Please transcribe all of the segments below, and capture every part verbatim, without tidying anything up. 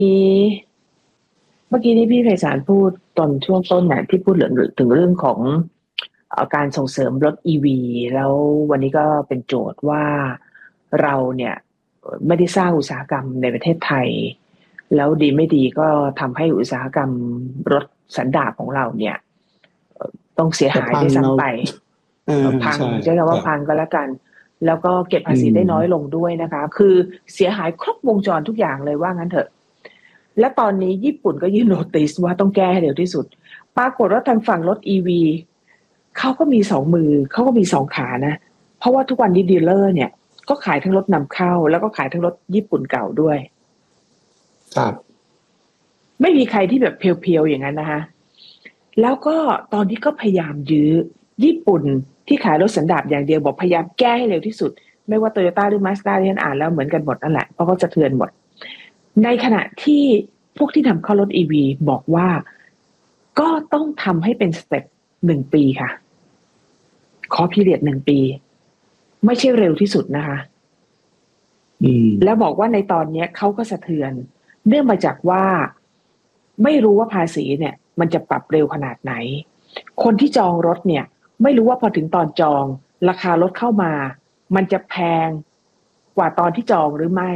เมื่อกี้ที่พี่ไพศาลพูดตอนช่วงต้นน่ะที่พูดเรื่องถึงเรื่องของเอ่อการส่งเสริมรถ อี วี แล้ววันนี้ก็เป็นโจทย์ว่าเราเนี่ยเอ่อไม่ได้สร้างอุตสาหกรรมในประเทศไทยแล้วดีไม่ดีก็ทำให้อุตสาหกรรมรถสันดาปของเราเนี่ยเอ่อต้องเสียจะหายพังด้วยเอาซ้ำไปเออเอ่อพังใช่ใช้คำครับว่าพังก็แล้วกันแล้วก็เก็บอืภาษีได้น้อยลมงด้วยนะคะคือเสียหายครบวงจรทุกอย่างเลยว่างั้นเถอะ และตอนนี้ญี่ปุ่นก็ยื่นโนติสว่าต้องแก้ให้เร็วที่สุดปรากฏว่าทางฝั่งรถ อี วี เขาก็มีสองมือเขาก็มีสองขานะเพราะว่าทุกวันนี้ดีลเลอร์เนี่ยก็ขายทั้งรถนำเข้าแล้วก็ขายทั้งรถญี่ปุ่นเก่าด้วยครับไม่มีใครที่แบบเพียวๆอย่างนั้นนะคะแล้วก็ตอนนี้ก็พยายามยื้อญี่ปุ่นที่ขายรถสันดาปอย่างเดียวบอกพยายามแก้ให้เร็วที่สุดไม่ว่าโตโยต้าหรือมาสด้าที่ฉันอ่านแล้วเหมือนกันหมดนั่นแหละเพราะเขาจะเทือนหมดในขณะที่พวกที่นำเข้ารถ อี วี บอกว่าก็ต้องทำให้เป็นสเต็ปหนึ่งปีค่ะขอพีเรียดหนึ่งปีไม่ใช่เร็วที่สุดนะคะอืมแล้วบอกว่าในตอนนี้เขาก็สะเทือนเนื่องมาจากว่าไม่รู้ว่าภาษีเนี่ยมันจะปรับเร็วขนาดไหนคนที่จองรถเนี่ยไม่รู้ว่าพอถึงตอนจองราคารถเข้ามามันจะแพงกว่าตอนที่จองหรือไม่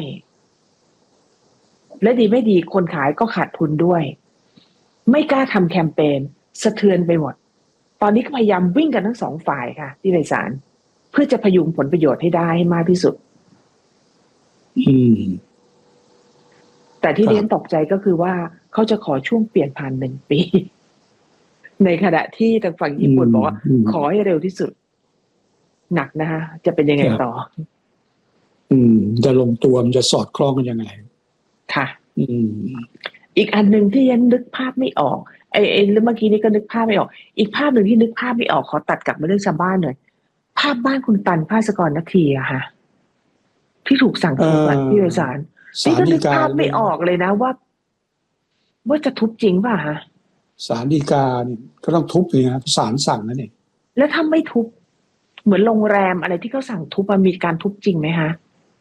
และดีไม่ดีคนขายก็ขาดทุนด้วยไม่กล้าทำแคมเปญสะเทือนไปหมดตอนนี้ก็พยายามวิ่งกันทั้งสองฝ่ายค่ะที่ไพศาลเพื่อจะพยุงผลประโยชน์ให้ได้ให้มากที่สุดอืมแต่ที่ครับเรียนตกใจก็คือว่าเขาจะขอช่วงเปลี่ยนผ่านหนึ่งปีในขณะที่ทางฝั่งอืญี่ปุ่นมบอกว่าอืมขอให้เร็วที่สุดหนักนะคะจะเป็นยังไงต่อครับอืมจะลงตัวมันจะสอดคล้องกันยังไงค่ะอืมอีกอันหนึ่งที่ยันนึกภาพไม่ออกไอ้ไอ้เรื่องเมื่อกี้นี้ก็นึกภาพไม่ออกอีกภาพหนึ่งที่นึกภาพไม่ออกขอตัดกลับมาเรื่องชาวบ้านหน่อยภาพบ้านคุณตันภาสกรณทีอะค่ะที่ถูกสั่งเอ่ทุบอะที่อโดยสารศาพี่ก็นึกลฎีกาภาพไม่เรื่องออกเลยนะว่าว่าจะทุบจริงป่ะฮะศาลฎีกาเนี่ยก็ต้องทุบเลยนะศาลสั่งนั่นเองแล้วถ้าไม่ทุบเหมือนโรงแรมอะไรที่เขาสั่งทุบมันมีการทุบจริงไหมฮะ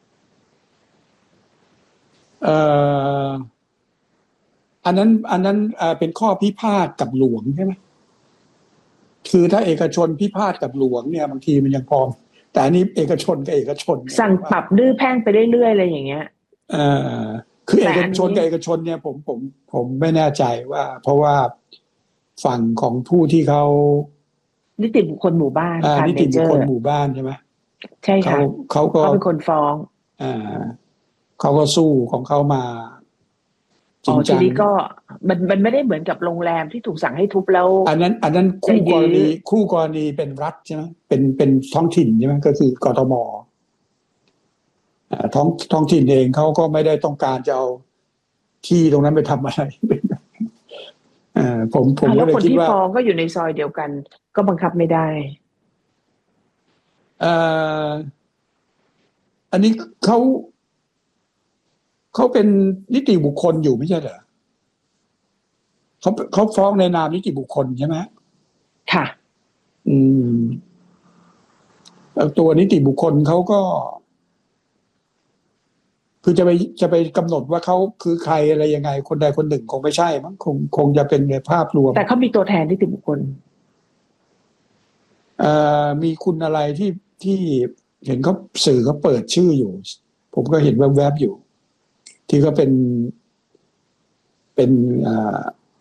เอ่ออันนั้นอันนั้นเอ่อเป็นข้อพิพาทกับหลวงใช่ไหมคือถ้าเอกชนพิพาทกับหลวงเนี่ยบางทีมันยังพอแต่อันนี้เอกชนกับเอกชนเนี่ยสั่งผมว่าปรับดื้อแพ่งไปเรื่อยๆอะไรอย่างเงี้ยเอ่อคือเอกแต่อันนี้ชนกับเอกชนเนี่ยผมผมผมไม่แน่ใจว่าเพราะว่าฝั่งของผู้ที่เขานิติบุคคลหมู่บ้านอ่าค่ะนิติบุคคลเมเจอร์หมู่บ้านใช่ไหมเขาใช่ค่ะเขาก็เขาเป็นคนฟ้องอ่าเขาก็สู้ของเขามาจอ๋อริงจังทีนี้ก็มันมันไม่ได้เหมือนกับโรงแรมที่ถูกสั่งให้ทุบแล้วอันนั้นอันนั้นจะคู่กยื้อรณีคู่กรณีเป็นรัฐใช่ไหมเป็นเป็นท้องถิ่นใช่ไหมก็คือกทมอ่าท้องท้องถิ่นเองเขาก็ไม่ได้ต้องการจะเอาที่ตรงนั้นไปทำอะไรอ่าผมผมอ่าก็แล้วคนที่เลยคิดว่าฟ้องก็อยู่ในซอยเดียวกันก็บังคับไม่ได้เอ่ออันนี้เขาเขาเป็นนิติบุคคลอยู่ไม่ใช่เหรอเขาเขาฟ้องในนามนิติบุคคลใช่ไหมค่ะอืมแล้วตัวนิติบุคคลเขาก็คือจะไปจะไปกำหนดว่าเขาคือใครอะไรยังไงคนใดคนหนึ่งคงไม่ใช่มั้งคงคงจะเป็นในภาพรวมแต่เขามีตัวแทนนิติบุคคลเอ่อมีคุณอะไรที่ที่เห็นเขาสื่อเขาเปิดชื่ออยู่ผมก็เห็นแวบๆอยู่ ที่ก็เป็นเป็นอ่า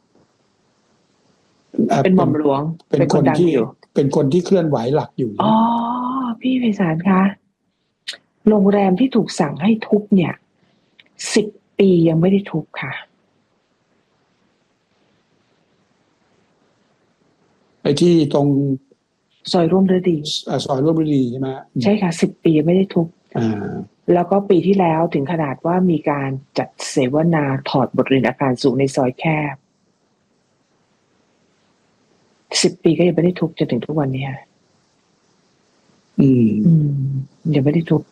อ่าเป็นหม่เป็นอมหลวงเป็นเป็นคนคนที่ดังอยู่เป็นคนที่เคลื่อนไหวหลักอยู่อ๋อพี่ไพศาลคะโรงแรมที่ถูกสั่งให้ทุบเนี่ยสิบปียังไม่ได้ทุบค่ะไอ้ที่ตรงซอยร่วมฤดีอ่าซอยร่วมฤดีใช่ไหมใช่ค่ะสิบปียังไม่ได้ทุบอ่าแล้วก็ปีที่แล้วถึงขนาดว่ามีการจัดเสวนาถอดบทเรียนอาคารสูงในซอยแคบสิบปีก็ยังไม่ได้ทุบจนถึงทุกวันนี้ค่ะอืมอืมยังไม่ได้ทุบ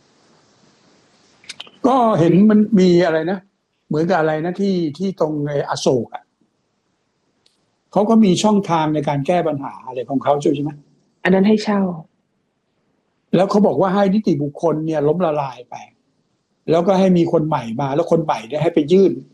ก็เห็นมันมีอะไรนะเหมือนกับอะไรนะที่ที่ตรงไอ้อโศกอ่ะเขาก็มีช่องทางในการแก้ปัญหาอะไรของเขาใช่ไหมอันนั้นให้เช่าแล้วเขาบอกว่าให้นิติบุคคลเนี่ยล้มละลายไปแล้วก็ให้มีคนใหม่มาแล้วคนใหม่เนี่ยให้ไปยื่น